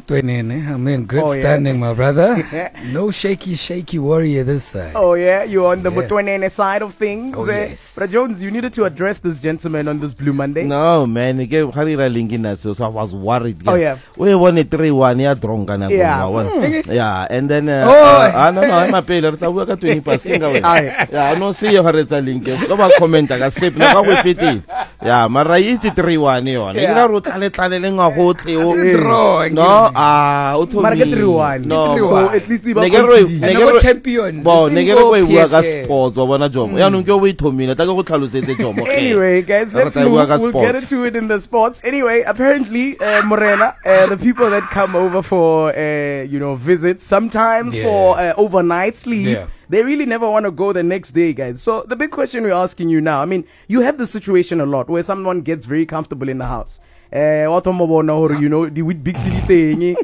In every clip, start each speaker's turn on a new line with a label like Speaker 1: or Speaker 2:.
Speaker 1: I'm in good standing, my brother. No shaky warrior this side.
Speaker 2: Oh, yeah? You're on the Mutwenene side of things.
Speaker 1: Oh, yes.
Speaker 2: But Jones, you needed to address this gentleman on this Blue Monday.
Speaker 3: No, man. So I was worried.
Speaker 2: Oh, yeah.
Speaker 3: We won it 3-1. Yeah. And then, no, I'm a paler. I work at 20 past. Yeah, I don't see your heart. No comment. I said, no, we fit in. Yeah, Marai is 3-1.
Speaker 2: Yeah.
Speaker 3: No,
Speaker 2: Market 3-1.
Speaker 3: No,
Speaker 2: so at least the
Speaker 1: champions.
Speaker 3: Sports or one job.
Speaker 2: Anyway, guys, let's move. We'll get into it in the sports. Anyway, apparently, Morena, the people that come over for, visits, sometimes for overnight sleep, they really never want to go the next day, guys. So the big question we're asking you now, I mean, you have the situation a lot where someone gets very comfortable in the house. The with big city thing,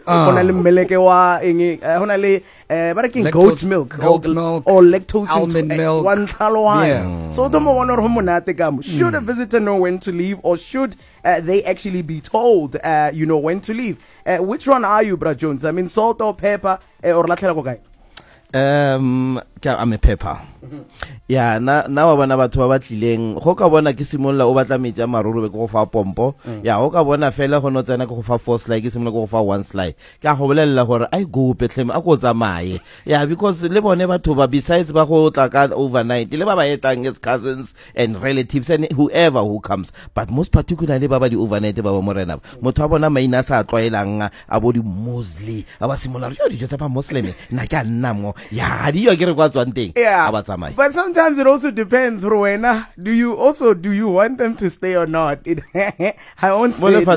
Speaker 2: goat's milk or lactose
Speaker 1: almond milk,
Speaker 2: one so should a visitor know when to leave, or should they actually be told when to leave? Which one are you, Brad Jones? I mean, salt or pepper or latlhela?
Speaker 3: I'm a pepper. Yeah, now when about to about tlileng go ka bona ke simolla o batla metsi a maruru be go fa pompo. Yeah, go ka bona fela go no tsena go fa 4 slide ke simolla go fa 1 slide. Ka go bolella gore I go petlem a go tsamaye. Yeah, because le bone batho ba besides ba go tla ka overnight le ba ba etang as cousins and relatives and whoever who comes, but most particularly ba ba di overnight ba ba morena motho a bona maina sa tloelang a bo di Muslim a ba simolla yo di tsa ba Muslim na ka nna mo ya di yo ke re kwa tswang teng.
Speaker 2: Yeah, but sometimes it also depends, Rowena. Do you want them to stay or not? I won't stay. I knew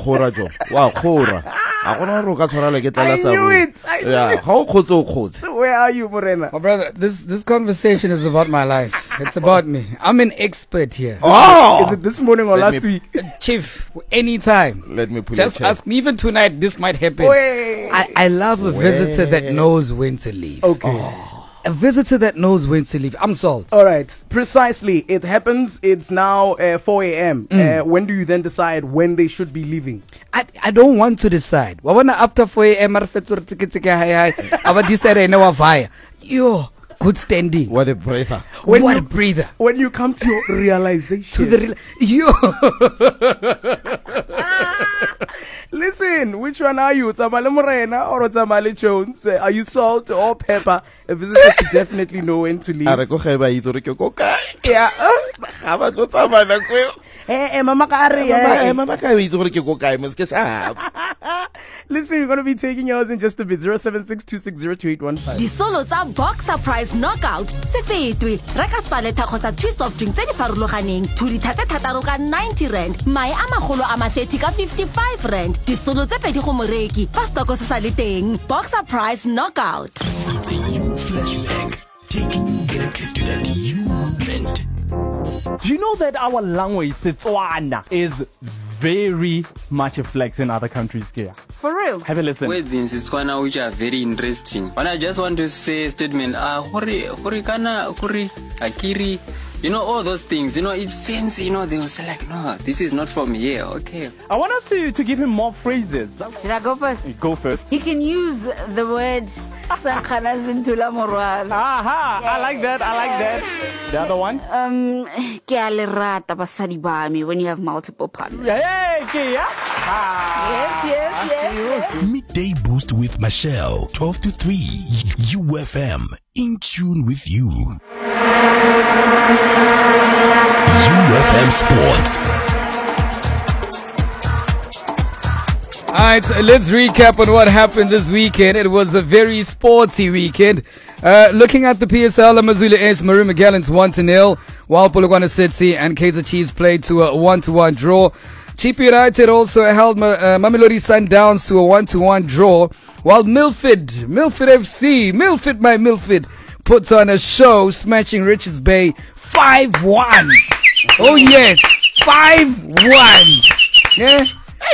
Speaker 2: it. So where are you, Morena?
Speaker 1: My brother, this conversation is about my life. It's about me. I'm an expert here.
Speaker 2: Oh! Is it this morning or last week?
Speaker 1: Chief, anytime.
Speaker 3: Let me pull
Speaker 1: Just ask me. Even tonight, this might happen. I love a visitor that knows when to leave.
Speaker 2: Okay.
Speaker 1: A visitor that knows when to leave. I'm Salt.
Speaker 2: All right. Precisely. It happens. It's now 4 a.m. When do you then decide when they should be leaving?
Speaker 1: I don't want to decide. After 4 a.m. Yo, good standing.
Speaker 3: What a breather.
Speaker 1: What a breather.
Speaker 2: When you come to your realization. Listen, which one are you? Tsamale Morena or Tsamale Jones? Are you salt or pepper? A visitor should definitely know when to leave. Yeah. Mama Kari. Listen, we're going to be taking yours in just a bit. 07626022815.
Speaker 4: The solo tsa Boxer Prize Knockout se fetwe reka spaleta kgotsa twist of drink tse di farologaneng to di thataro ka 90 rand mae a magolo a ma 30 ka 55 rand di solo tse pedi go moreki fa stoko se sa le teng. Boxer Prize Knockout.
Speaker 5: It's a you flashback. Take back to that you moment.
Speaker 6: Do you know that our language Setswana is very much a flex in other countries here?
Speaker 7: For real?
Speaker 6: Have a listen.
Speaker 8: Words in Setswana which are very interesting. But I just want to say a statement. Hori kana kuri akiri. You know, all those things, it's fancy, they will say like, no, this is not from here, okay.
Speaker 6: I want us to give him more phrases.
Speaker 7: Should I go first?
Speaker 6: Go first.
Speaker 7: He can use the word Sankana Zintula Moral.
Speaker 6: Aha, I like that. The other one?
Speaker 7: Ke a le rata basadi ba me when you have multiple partners.
Speaker 6: Yeah.
Speaker 7: Yes.
Speaker 5: Midday Boost with Michelle, 12 to 3, UFM, in tune with you. UFM Sports.
Speaker 1: All right, so let's recap on what happened this weekend. It was a very sporty weekend. Looking at the PSL, Amazulu AS Maruma Gallants 1-0, while Polokwane City and Kaizer Chiefs played to a 1-1 draw. Chipa United also held Mamelodi Sundowns to a 1-1 draw, while Milford puts on a show, smashing Richards Bay 5-1. Oh yes, 5-1. Yeah.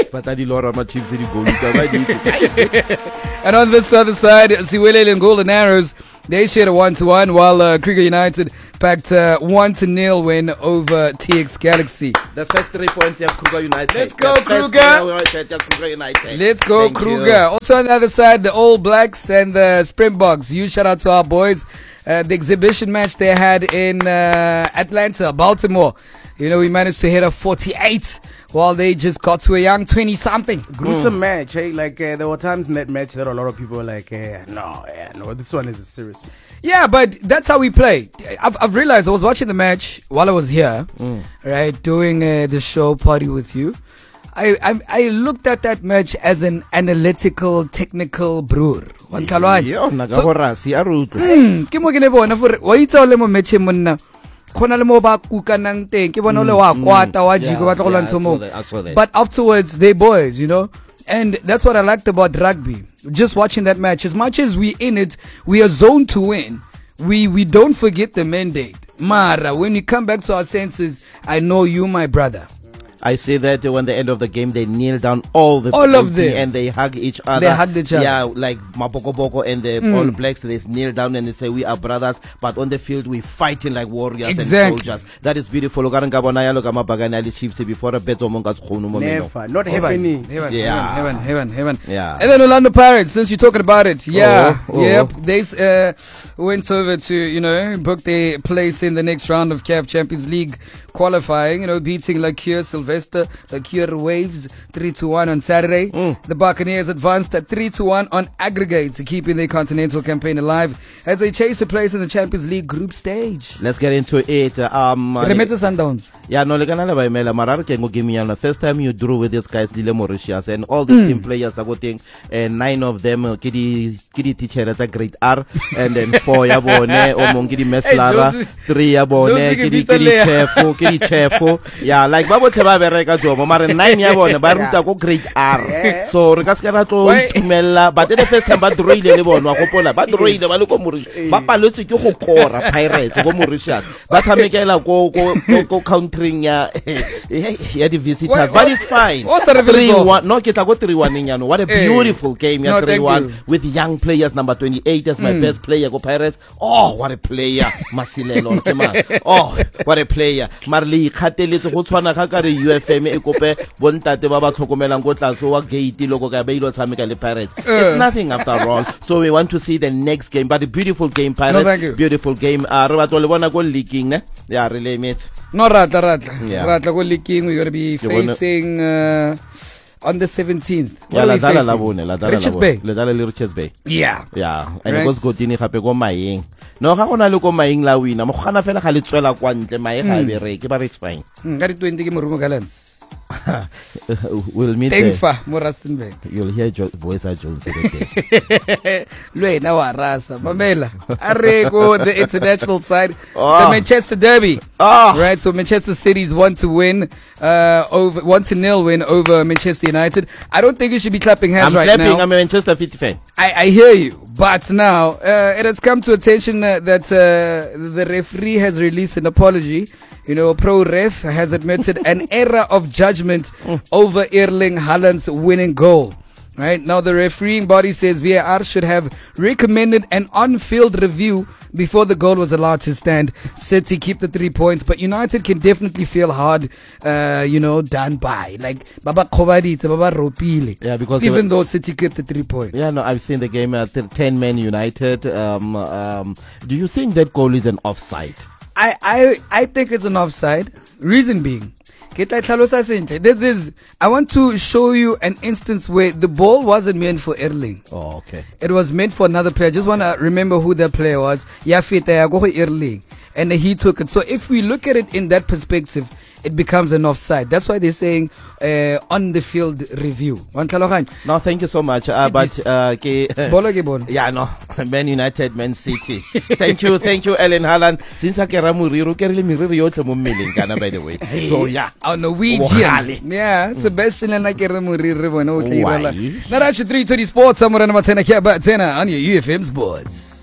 Speaker 1: And on this other side, Siwelele and Golden Arrows, they shared a 1-1, while Kruger United backed 1-0 win over TX Galaxy.
Speaker 3: The first 3 points, Kruger United.
Speaker 1: Let's go, Kruger. Let's go,
Speaker 3: Thank
Speaker 1: Kruger.
Speaker 3: you.
Speaker 1: Also on the other side, the All Blacks and the Springboks. Huge shout out to our boys. The exhibition match they had in Atlanta, Baltimore. You know, we managed to hit a 48 while they just got to a young 20-something.
Speaker 2: Gruesome match, hey? Like, there were times in that match that a lot of people were like, no, this one is a serious match.
Speaker 1: Yeah, but that's how we play. I've realized I was watching the match while I was here, right, doing the show party with you. I looked at that match as an analytical, technical brewer. Ke mo ke ne bona for wa itsa le mo match monna khona le mo ba kukanang teng ke bona le wa kwata wa jiko ba tlo lwantsha mo. But afterwards they boys, you know. And that's what I liked about rugby. Just watching that match, as much as we in it, we are zoned to win. We don't forget the mandate. Mara, when we come back to our senses, I know you, my brother.
Speaker 3: I say that when the end of the game, they kneel down all of them, and they hug each other.
Speaker 1: They hug each other.
Speaker 3: Yeah, like Mapoko Boko and the All Blacks, they kneel down and they say, we are brothers, but on the field, we fighting like warriors and soldiers. That is beautiful. Before a bet
Speaker 2: never, not happening.
Speaker 1: Heaven.
Speaker 3: Yeah.
Speaker 1: And then Orlando Pirates, since you're talking about it, yep, they went over to, you know, book their place in the next round of CAF Champions League qualifying, you know, beating Lacure Sylvester, Lacure Waves 3-1 on Saturday. The Buccaneers advanced at 3-1 on aggregate, keeping their continental campaign alive as they chase a place in the Champions League group stage.
Speaker 3: Let's get into it.
Speaker 1: Remember Sundowns.
Speaker 3: Yeah, no, the first time you drew with these guys, Lille Mauritius, and all the team players are going, and 9 of them, Kidi teacher at a grade R, and then 4 Yabone, Omongidi Meslara, 3 Yabone, Kidi Chefo, yeah, like Babo Tebabereka Job, Omar 9 Yabone, Baruta go grade R. So, Regascarato, Mella, but the first time, but really, Wapola, but really, the Maluko Mauritius, Papa Lutti, Kora, Pirates, go Mauritius, but Hamikela go countering, the visitors, but it's fine.
Speaker 1: What's the
Speaker 3: 3-1, no, Kita go 3-1, what a beautiful game, 3-1, with young players, number 28 as my best player, go Pirates. Oh, what a player, Masilelo, come on. Oh, what a player. Marley, Kateli, to Hutswana Kakari, UFM, Ekope, Bontate Baba Tokomela, Gotla, so what gate, Logo Gabedo, Samika, Pirates. It's nothing after all. So we want to see the next game, but a beautiful game, Pirates.
Speaker 1: No, thank you.
Speaker 3: Beautiful game. Rabatole go leaking, ne? Yeah, relay mate.
Speaker 1: No, Ratla go leaking. We're going to be facing on the 17th.
Speaker 3: Yeah,
Speaker 1: Richards Bay.
Speaker 3: Richards Bay.
Speaker 1: Yeah.
Speaker 3: Yeah. And it was good in Hape go Maying. No, how on I look on Maying La win. I'm Hana Fela Halitwella Quante, my Haberek, but it's fine.
Speaker 1: Got it 20 Murumo Gallants.
Speaker 3: We'll meet
Speaker 1: there.
Speaker 3: You'll hear voice of Jones again.
Speaker 1: Mamela. Arego, the international side. The Manchester Derby. Right, so Manchester City's want to win over 1-0 win over Manchester United. I don't think you should be clapping hands now.
Speaker 3: I'm a Manchester City fan.
Speaker 1: I hear you, but now it has come to attention that the referee has released an apology. You know, Pro Ref has admitted an error of judgment over Erling Haaland's winning goal. Right now, the refereeing body says VAR should have recommended an on-field review before the goal was allowed to stand. City keep the 3 points, but United can definitely feel hard, done by. Like Baba Kovadi, Baba Ropile.
Speaker 3: Yeah, because
Speaker 1: even though City kept the 3 points.
Speaker 3: Yeah, no, I've seen the game. 10-man United. Do you think that goal is an offside?
Speaker 1: I think it's an offside. Reason being, I want to show you an instance where the ball wasn't meant for Erling.
Speaker 3: Oh, okay.
Speaker 1: It was meant for another player. I just want to remember who that player was. Erling. And he took it. So if we look at it in that perspective, it becomes an offside. That's why they're saying on the field review.
Speaker 3: No, thank you so much. Yeah, no, Man United, Man City. Thank you, Erling Haaland. Since I by the way. So yeah,
Speaker 1: on Norwegian. Yeah, Sebastian and Narachi 320 Sports. Somewhere on your UFM Sports.